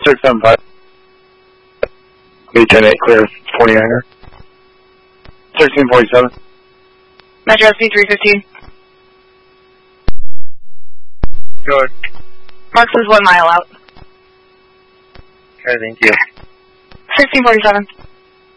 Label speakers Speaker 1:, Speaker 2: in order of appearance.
Speaker 1: 675. B108 clear 49er. 1347.
Speaker 2: Metro C315.
Speaker 1: Good.
Speaker 2: Marks is 1 mile out.
Speaker 1: Okay, thank you.
Speaker 2: 1647.